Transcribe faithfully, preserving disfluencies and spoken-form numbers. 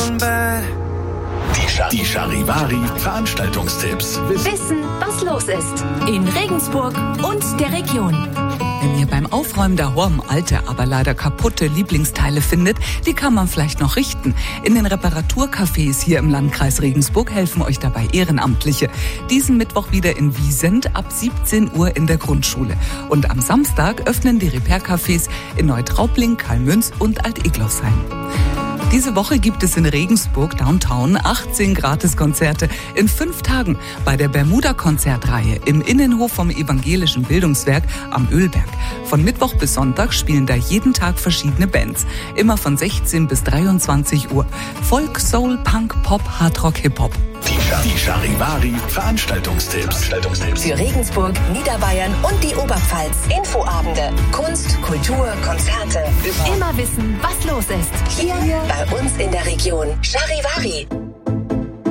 feeling bad. Die Charivari Veranstaltungstipps. Wissen, was los ist in Regensburg und der Region. Wenn ihr beim Aufräumen daheim alte, aber leider kaputte Lieblingsteile findet, die kann man vielleicht noch richten. In den Reparaturcafés hier im Landkreis Regensburg helfen euch dabei Ehrenamtliche. Diesen Mittwoch wieder in Wiesent ab siebzehn Uhr in der Grundschule. Und am Samstag öffnen die Repair-Cafés in Neutraubling, Kalmünz und Alt-Egloffsheim. Diese Woche gibt es in Regensburg Downtown achtzehn Gratiskonzerte in fünf Tagen bei der Bermuda-Konzertreihe im Innenhof vom Evangelischen Bildungswerk am Ölberg. Von Mittwoch bis Sonntag spielen da jeden Tag verschiedene Bands. Immer von sechzehn bis dreiundzwanzig Uhr. Folk, Soul, Punk, Pop, Hardrock, Hip-Hop. Die Charivari Veranstaltungstipps. Veranstaltungstipps. Für Regensburg, Niederbayern und die Oberpfalz. Infoabende, Kunst, Kultur, Konzerte. Immer wissen, was los ist. Hier bei uns in der Region. Charivari.